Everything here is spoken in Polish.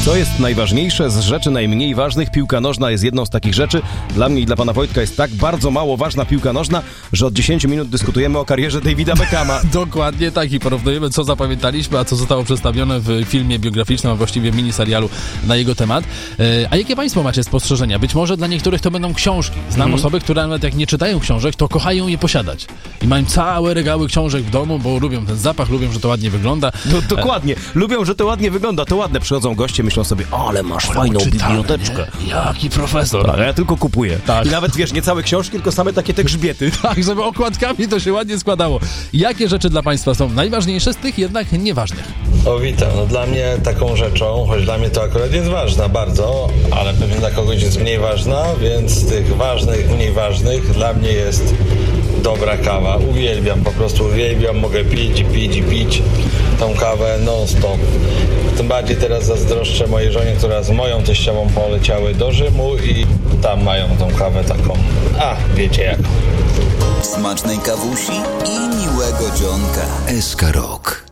Co jest najważniejsze z rzeczy najmniej ważnych? Piłka nożna jest jedną z takich rzeczy. Dla mnie i dla pana Wojtka jest tak bardzo mało ważna piłka nożna, że od 10 minut dyskutujemy o karierze Davida Beckhama. Dokładnie tak i porównujemy, co zapamiętaliśmy, a co zostało przedstawione w filmie biograficznym, a właściwie miniserialu na jego temat. A jakie państwo macie spostrzeżenia? Być może dla niektórych to będą książki. Znam osoby, które nawet jak nie czytają książek, to kochają je posiadać. I mają całe regały książek w domu, bo lubią ten zapach, lubią, że to ładnie wygląda. Dokładnie. Lubią, że to ładnie wygląda. To ładne. Przychodzą goście, myślą sobie, ale masz fajną biblioteczkę. Nie? Jaki profesor. Tak, a ja tylko kupuję. Tak. I nawet, wiesz, nie całe książki, tylko same takie te grzbiety. Tak, żeby okładkami to się ładnie składało. Jakie rzeczy dla państwa są najważniejsze, z tych jednak nieważnych? O, witam. No, dla mnie taką rzeczą, choć dla mnie to akurat jest ważna bardzo, ale pewnie dla kogoś jest mniej ważna, więc z tych ważnych, mniej ważnych dla mnie jest dobra kawa. Uwielbiam, po prostu uwielbiam. Mogę pić i pić i pić tą kawę non-stop. Tym bardziej teraz zazdroszczę mojej żonie, która z moją teściową poleciały do Rzymu i tam mają tą kawę taką, wiecie jak. Smacznej kawusi i miłego dzionka. SK Rock.